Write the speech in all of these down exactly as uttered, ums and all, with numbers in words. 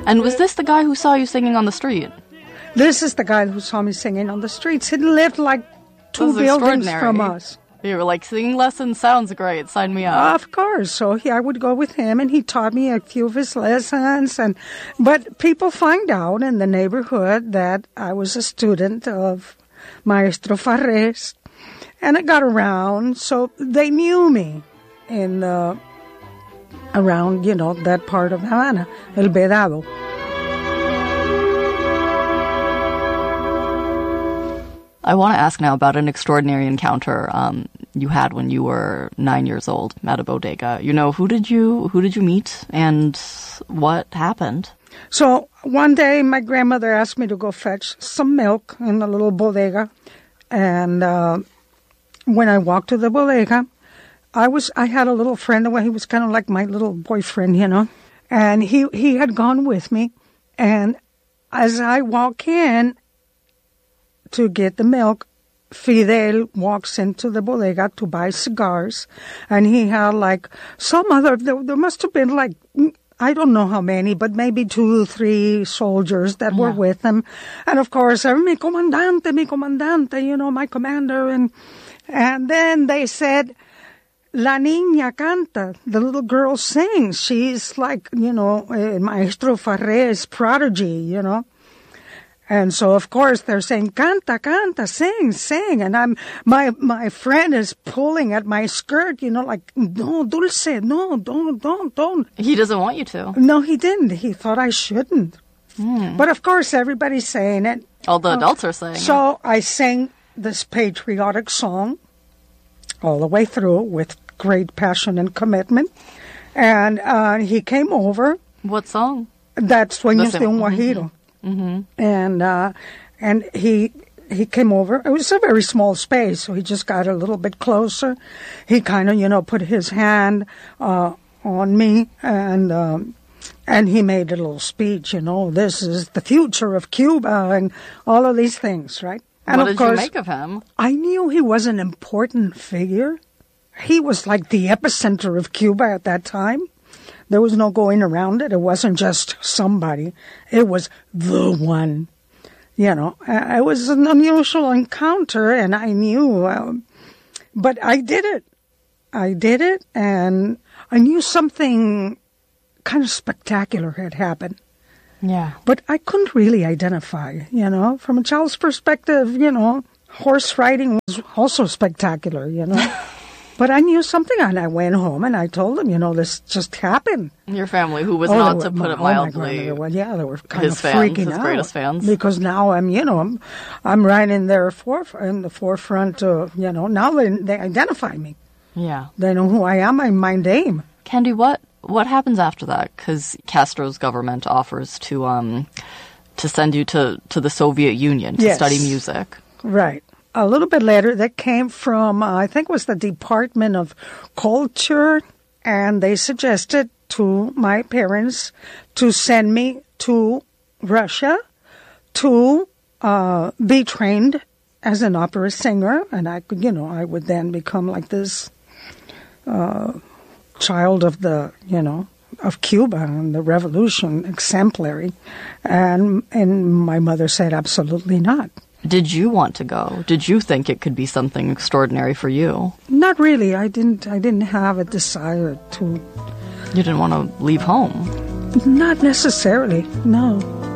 And was this the guy who saw you singing on the street? This is the guy who saw me singing on the streets. He lived like two buildings from us. You were like, singing lessons sounds great. Sign me up. Of course. So he, I would go with him, and he taught me a few of his lessons. And but people find out in the neighborhood that I was a student of Maestro Farrés, and it got around. So they knew me in the, around, you know, that part of Havana, El Vedado. I want to ask now about an extraordinary encounter um, you had when you were nine years old at a bodega. You know, who did you who did you meet, and what happened? So one day, my grandmother asked me to go fetch some milk in the little bodega, and uh, when I walked to the bodega, I was I had a little friend. He was kind of like my little boyfriend, you know, and he he had gone with me, and as I walk in to get the milk, Fidel walks into the bodega to buy cigars, and he had like some other, there, there must have been like, I don't know how many, but maybe two, three soldiers that yeah. were with him. And of course, mi comandante, mi comandante, you know, my commander. And, and then they said, La niña canta, the little girl sings. She's like, you know, Maestro Farrés' prodigy, you know. And so, of course, they're saying, canta, canta, sing, sing. And I'm, my, my friend is pulling at my skirt, you know, like, no, Dulce, no, don't, don't, don't. He doesn't want you to. No, he didn't. He thought I shouldn't. Mm. But of course, everybody's saying it. All the adults uh, are saying so it. So I sang this patriotic song all the way through with great passion and commitment. And uh, he came over. What song? That's Sueños de un Guajiro. Mm-hmm. And uh, and he he came over. It was a very small space, so he just got a little bit closer. He kind of, you know, put his hand uh, on me, and um, and he made a little speech. You know, this is the future of Cuba, and all of these things, right? And what of did course, you make of him? I knew he was an important figure. He was like the epicenter of Cuba at that time. There was no going around it. It wasn't just somebody. It was the one. You know, uh, it was an unusual encounter, and I knew. Uh, but I did it. I did it, and I knew something kind of spectacular had happened. Yeah. But I couldn't really identify, you know. From a child's perspective, you know, horse riding was also spectacular, you know. But I knew something, and I went home, and I told them, you know, this just happened. Your family, who was oh, not, were, to put it oh mildly, well, yeah, they were kind his of fans, freaking his out. greatest fans. Because now I'm, you know, I'm, I'm right in their foref- in the forefront of, you know, now they, they identify me. Yeah. They know who I am, I'm my name. Candy, what, what happens after that? Because Castro's government offers to, um, to send you to, to the Soviet Union to yes. study music. Right. A little bit later, that came from, uh, I think it was the Department of Culture, and they suggested to my parents to send me to Russia to uh, be trained as an opera singer, and I could, you know, I would then become like this uh, child of the, you know, of Cuba and the revolution, exemplary. And and my mother said, absolutely not. Did you want to go? Did you think it could be something extraordinary for you? Not really. I didn't I didn't have a desire to. You didn't want to leave home? Not necessarily, no.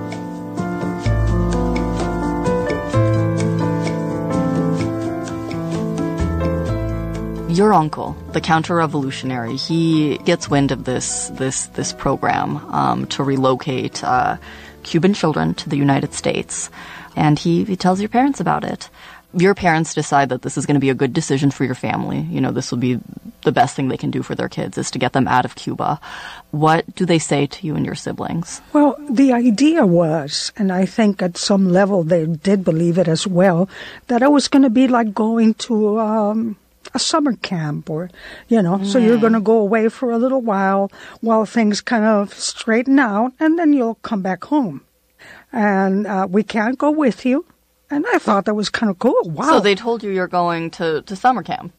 Your uncle, the counter-revolutionary, he gets wind of this this this program um, to relocate uh, Cuban children to the United States. And he, he tells your parents about it. Your parents decide that this is going to be a good decision for your family. You know, this will be the best thing they can do for their kids, is to get them out of Cuba. What do they say to you and your siblings? Well, the idea was, and I think at some level they did believe it as well, that I was going to be like going to um, a summer camp, or, you know, mm. so you're going to go away for a little while while things kind of straighten out, and then you'll come back home. And uh, we can't go with you. And I thought that was kind of cool. Wow. So they told you you're going to, to summer camp?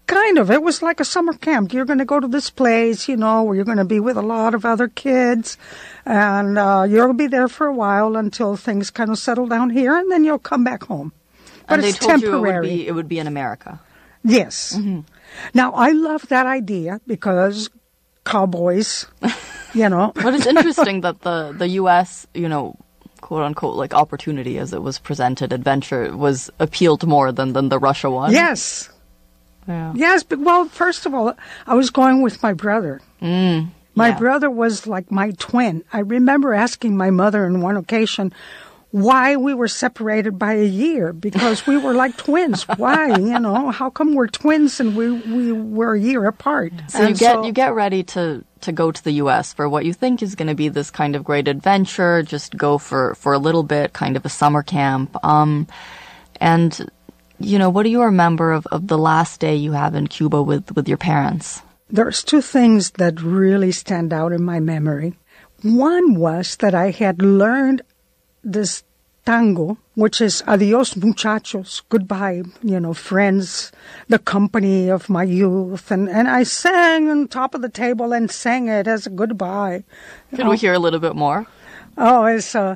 Kind of. It was like a summer camp. You're going to go to this place, you know, where you're going to be with a lot of other kids, and uh, you'll be there for a while until things kind of settle down here, and then you'll come back home. But and it's they told temporary. you it would be, it would be in America. Yes. Mm-hmm. Now, I love that idea because cowboys, you know. But it's interesting that the, the U S, you know, quote unquote, like opportunity as it was presented, adventure, was appealed more than, than the Russia one. Yes. Yeah. Yes, but well, first of all, I was going with my brother. Mm, my yeah. brother was like my twin. I remember asking my mother on one occasion why we were separated by a year, because we were like twins. Why, you know, how come we're twins and we, we were a year apart? So and you get so, you get ready to, to go to the U S for what you think is going to be this kind of great adventure, just go for, for a little bit, kind of a summer camp. Um, and, you know, what do you remember of, of the last day you have in Cuba with, with your parents? There's two things that really stand out in my memory. One was that I had learned this tango, which is adios muchachos, goodbye, you know, friends, the company of my youth. And, and I sang on top of the table and sang it as a goodbye. Can we hear a little bit more? Oh, it's uh,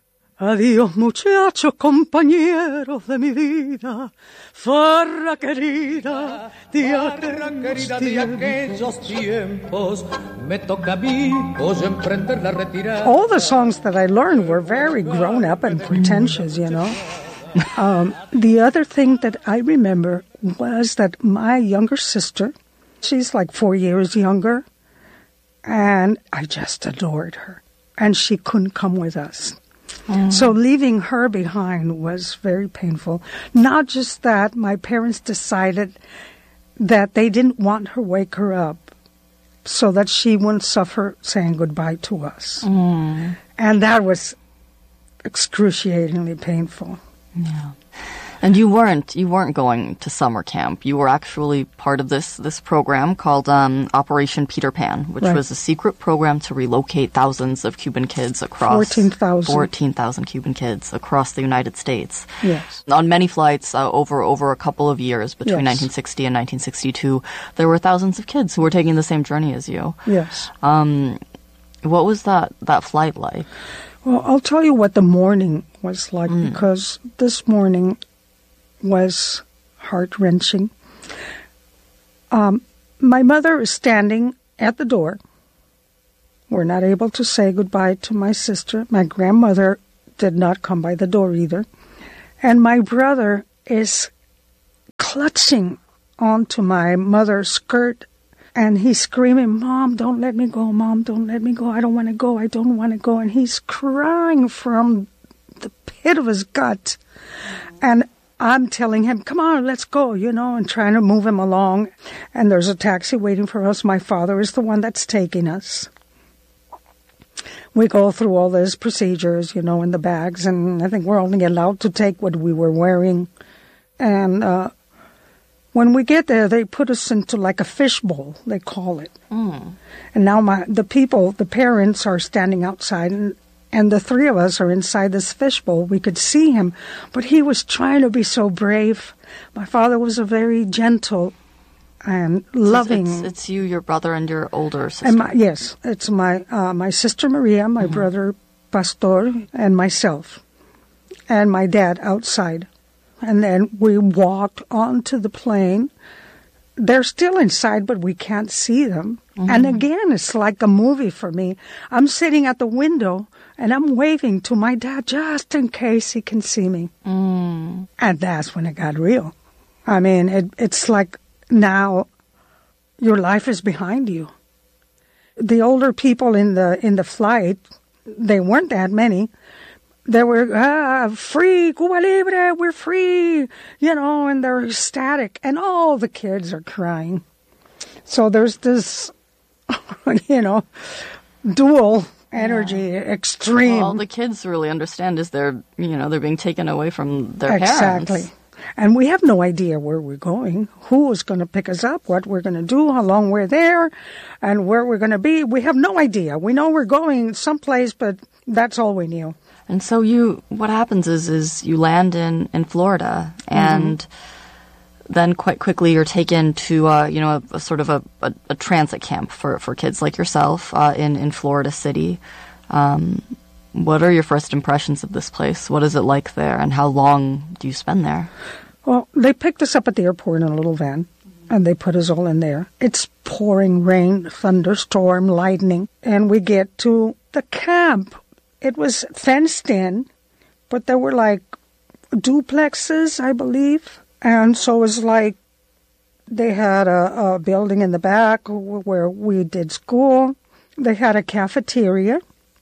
adios muchacho, compañero de mi vida, farra querida, farra querida de aquellos tiempos, me toca a mí, voy a emprender la retirada. All the songs that I learned were very grown up and pretentious, you know. Um, the other thing that I remember was that my younger sister, she's like four years younger, and I just adored her. And she couldn't come with us. Mm. So leaving her behind was very painful. Not just that, my parents decided that they didn't want her wake her up so that she wouldn't suffer saying goodbye to us. Mm. And that was excruciatingly painful. Yeah. And you weren't you weren't going to summer camp. You were actually part of this this program called um, Operation Peter Pan, which right. was a secret program to relocate thousands of Cuban kids across fourteen thousand fourteen thousand Cuban kids across the United States. Yes. On many flights uh, over over a couple of years between yes. nineteen sixty and nineteen sixty-two, there were thousands of kids who were taking the same journey as you. Yes. Um, what was that that flight like? Well, I'll tell you what the morning was like mm. because this morning was heart-wrenching. Um, my mother is standing at the door. We're not able to say goodbye to my sister. My grandmother did not come by the door either. And my brother is clutching onto my mother's skirt, and he's screaming, "Mom, don't let me go. Mom, don't let me go. I don't want to go. I don't want to go." And he's crying from the pit of his gut. And I'm telling him, "Come on, let's go," you know, and trying to move him along. And there's a taxi waiting for us. My father is the one that's taking us. We go through all these procedures, you know, in the bags, and I think we're only allowed to take what we were wearing. And uh, when we get there, they put us into like a fishbowl, they call it. Mm. And now my the people, the parents are standing outside, and And the three of us are inside this fishbowl. We could see him, but he was trying to be so brave. My father was a very gentle and loving. So it's, it's you, your brother, and your older sister. And my, yes, it's my uh, my sister Maria, my mm-hmm. brother Pastor, and myself, and my dad outside. And then we walked onto the plane. They're still inside, but we can't see them. Mm-hmm. And again, it's like a movie for me. I'm sitting at the window, and I'm waving to my dad just in case he can see me. Mm. And that's when it got real. I mean, it, it's like now your life is behind you. The older people in the in the flight, they weren't that many. They were, ah, free, Cuba Libre, we're free, you know, and they're ecstatic. And all the kids are crying. So there's this, you know, dual energy, yeah. extreme. Well, all the kids really understand is they're, you know, they're being taken away from their exactly. parents. Exactly. And we have no idea where we're going, who is going to pick us up, what we're going to do, how long we're there, and where we're going to be. We have no idea. We know we're going someplace, but that's all we knew. And so you, what happens is, is you land in, in Florida, and then quite quickly you're taken to, uh, you know, a, a sort of a, a, a transit camp for, for kids like yourself uh, in, in Florida City. Um, what are your first impressions of this place? What is it like there, and how long do you spend there? Well, they picked us up at the airport in a little van, and they put us all in there. It's pouring rain, thunderstorm, lightning, and we get to the camp. It was fenced in, but there were like duplexes, I believe. And so it was like they had a, a building in the back where we did school. They had a cafeteria.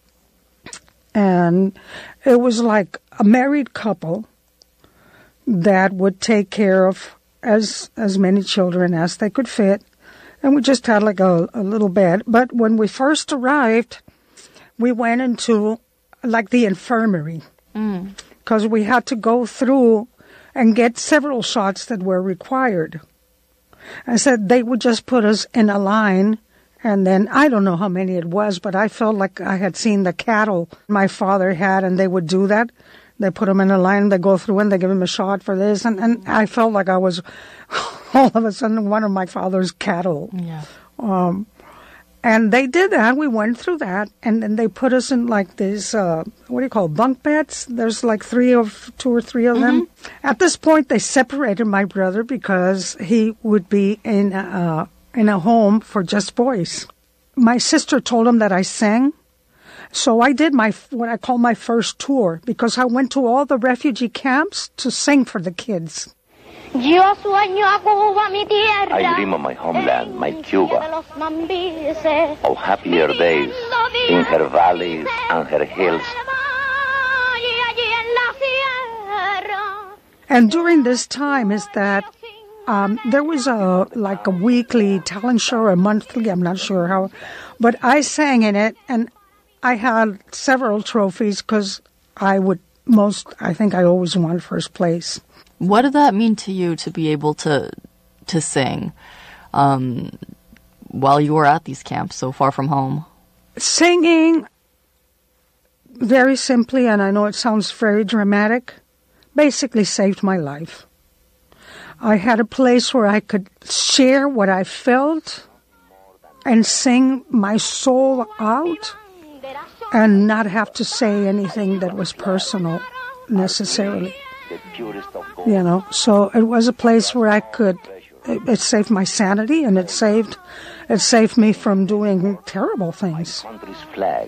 And it was like a married couple that would take care of as as many children as they could fit. And we just had like a, a little bed. But when we first arrived, we went into like the infirmary. Because mm. we had to go through and get several shots that were required. I said they would just put us in a line, and then I don't know how many it was, but I felt like I had seen the cattle my father had, and they would do that. They put them in a line, they go through, and they give them a shot for this, and, and I felt like I was all of a sudden one of my father's cattle. Yeah. Um, and they did that. We went through that, and then they put us in like these, uh, what do you call it, bunk beds? There's like three of, two or three of them. Mm-hmm. At this point, they separated my brother because he would be in a, in a home for just boys. My sister told him that I sang. So I did my what I call my first tour, because I went to all the refugee camps to sing for the kids. I dream of my homeland, my Cuba, of happier days in her valleys and her hills. And during this time is that um, there was a like a weekly talent show or a monthly, I'm not sure how, but I sang in it, and I had several trophies because I would most, I think I always won first place. What did that mean to you to be able to to sing um, while you were at these camps so far from home? Singing, very simply, and I know it sounds very dramatic, basically saved my life. I had a place where I could share what I felt and sing my soul out and not have to say anything that was personal necessarily. You know, so it was a place where I could, it, it saved my sanity, and it saved, it saved me from doing terrible things. Country's flag